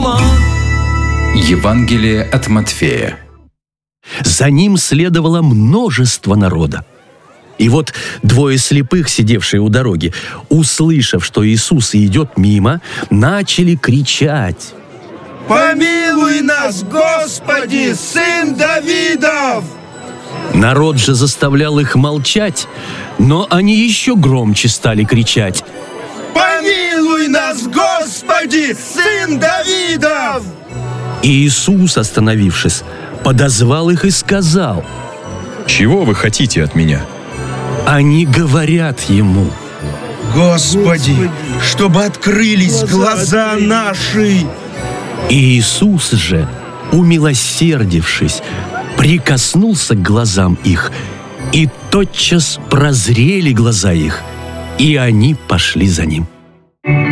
дома. Евангелие от Матфея. За ним следовало множество народа. И вот двое слепых, сидевшие у дороги, услышав, что Иисус идет мимо, начали кричать: «Помилуй нас, Господи, сын Давидов!» Народ же заставлял их молчать, но они еще громче стали кричать: «Помилуй нас, Господи, сын Давидов!» И Иисус, остановившись, подозвал их и сказал: «Чего вы хотите от меня?» Они говорят ему: «Господи, чтобы открылись глаза наши!» И Иисус же, умилосердившись, прикоснулся к глазам их, и тотчас прозрели глаза их, и они пошли за ним.